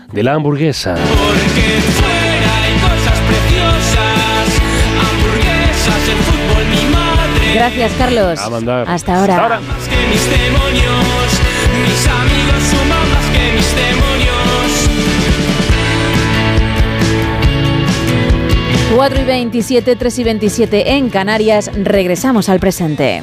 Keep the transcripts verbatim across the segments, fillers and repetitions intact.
de la hamburguesa. Porque fuera hay cosas preciosas, hamburguesas, el fútbol, mi madre. Gracias, Carlos. A mandar. Hasta ahora. Hasta ahora. Más que mis demonios, mis amigos suman más que mis demonios. cuatro y veintisiete, tres y veintisiete en Canarias. Regresamos al presente.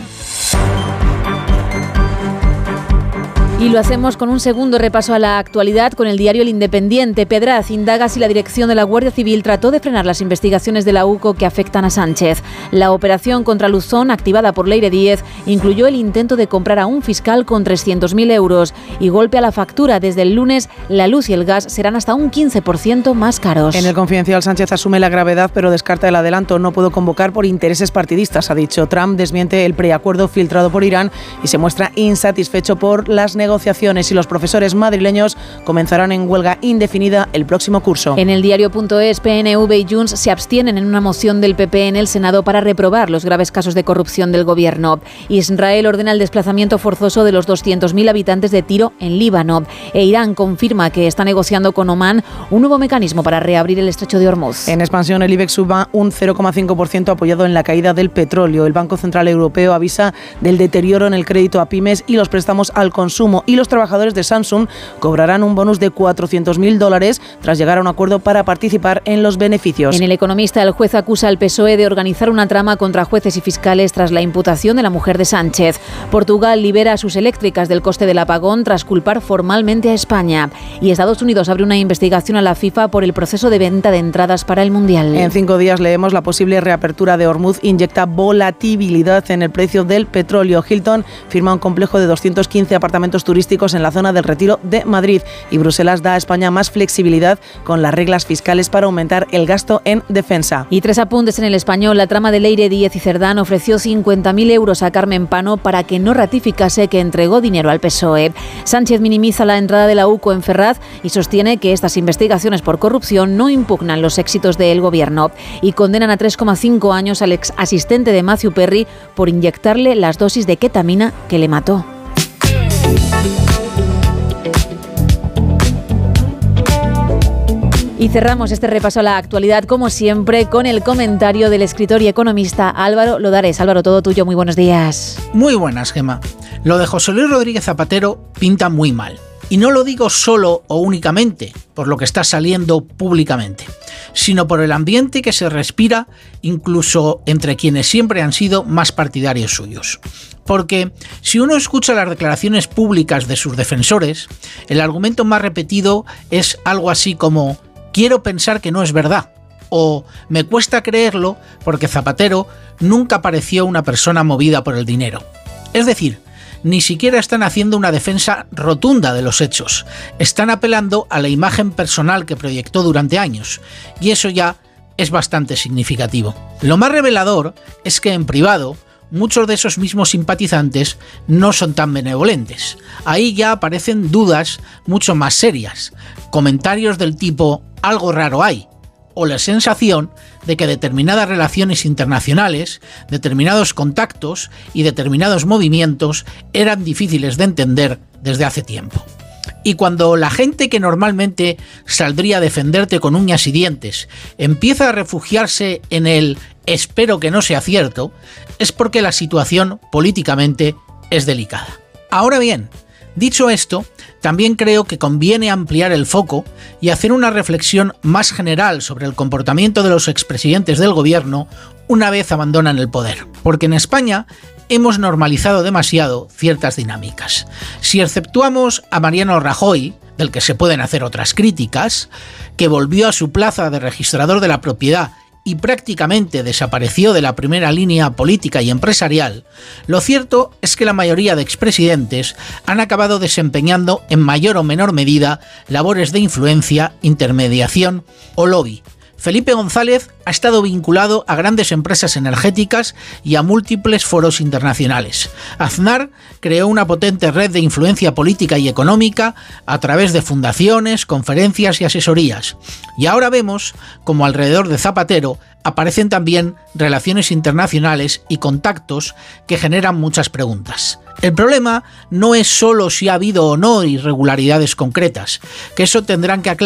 Y lo hacemos con un segundo repaso a la actualidad con el diario El Independiente. Pedraz indaga si la dirección de la Guardia Civil trató de frenar las investigaciones de la UCO que afectan a Sánchez. La operación contra Luzón, activada por Leire Díez, incluyó el intento de comprar a un fiscal con trescientos mil euros y golpe a la factura. Desde el lunes, la luz y el gas serán hasta un quince por ciento más caros. En el Confidencial, Sánchez asume la gravedad, pero descarta el adelanto. No puedo convocar por intereses partidistas, ha dicho. Trump desmiente el preacuerdo filtrado por Irán y se muestra insatisfecho por las negociaciones. negociaciones y los profesores madrileños comenzarán en huelga indefinida el próximo curso. En el diario.es, P N V y Junts se abstienen en una moción del P P en el Senado para reprobar los graves casos de corrupción del gobierno. Israel ordena el desplazamiento forzoso de los doscientos mil habitantes de Tiro en Líbano. E Irán confirma que está negociando con Omán un nuevo mecanismo para reabrir el estrecho de Hormuz. En expansión, el IBEX suba un cero coma cinco por ciento apoyado en la caída del petróleo. El Banco Central Europeo avisa del deterioro en el crédito a pymes y los préstamos al consumo. Y los trabajadores de Samsung cobrarán un bonus de cuatrocientos mil dólares tras llegar a un acuerdo para participar en los beneficios. En El Economista, el juez acusa al P S O E de organizar una trama contra jueces y fiscales tras la imputación de la mujer de Sánchez. Portugal libera a sus eléctricas del coste del apagón tras culpar formalmente a España. Y Estados Unidos abre una investigación a la FIFA por el proceso de venta de entradas para el Mundial. En cinco días leemos la posible reapertura de Hormuz inyecta volatilidad en el precio del petróleo. Hilton firma un complejo de doscientos quince apartamentos turísticos en la zona del Retiro de Madrid y Bruselas da a España más flexibilidad con las reglas fiscales para aumentar el gasto en defensa. Y tres apuntes en El Español. La trama de Leire Díez y Cerdán ofreció cincuenta mil euros a Carmen Pano para que no ratificase que entregó dinero al P S O E. Sánchez minimiza la entrada de la UCO en Ferraz y sostiene que estas investigaciones por corrupción no impugnan los éxitos del gobierno. Y condenan a tres coma cinco años al ex asistente de Matthew Perry por inyectarle las dosis de ketamina que le mató. Y cerramos este repaso a la actualidad, como siempre, con el comentario del escritor y economista Álvaro Lodares. Álvaro, todo tuyo, muy buenos días. Muy buenas, Gemma. Lo de José Luis Rodríguez Zapatero pinta muy mal. Y no lo digo solo o únicamente por lo que está saliendo públicamente, sino por el ambiente que se respira incluso entre quienes siempre han sido más partidarios suyos. Porque si uno escucha las declaraciones públicas de sus defensores, el argumento más repetido es algo así como «quiero pensar que no es verdad» o «me cuesta creerlo porque Zapatero nunca pareció una persona movida por el dinero». Es decir, ni siquiera están haciendo una defensa rotunda de los hechos, están apelando a la imagen personal que proyectó durante años, y eso ya es bastante significativo. Lo más revelador es que en privado, muchos de esos mismos simpatizantes no son tan benevolentes. Ahí ya aparecen dudas mucho más serias, comentarios del tipo «algo raro hay», o la sensación de que determinadas relaciones internacionales, determinados contactos y determinados movimientos eran difíciles de entender desde hace tiempo. Y cuando la gente que normalmente saldría a defenderte con uñas y dientes empieza a refugiarse en el «espero que no sea cierto», es porque la situación políticamente es delicada. Ahora bien, dicho esto, también creo que conviene ampliar el foco y hacer una reflexión más general sobre el comportamiento de los expresidentes del gobierno una vez abandonan el poder. Porque en España hemos normalizado demasiado ciertas dinámicas. Si exceptuamos a Mariano Rajoy, del que se pueden hacer otras críticas, que volvió a su plaza de registrador de la propiedad y prácticamente desapareció de la primera línea política y empresarial, lo cierto es que la mayoría de expresidentes han acabado desempeñando en mayor o menor medida labores de influencia, intermediación o lobby. Felipe González ha estado vinculado a grandes empresas energéticas y a múltiples foros internacionales. Aznar creó una potente red de influencia política y económica a través de fundaciones, conferencias y asesorías. Y ahora vemos como alrededor de Zapatero aparecen también relaciones internacionales y contactos que generan muchas preguntas. El problema no es solo si ha habido o no irregularidades concretas, que eso tendrán que aclarar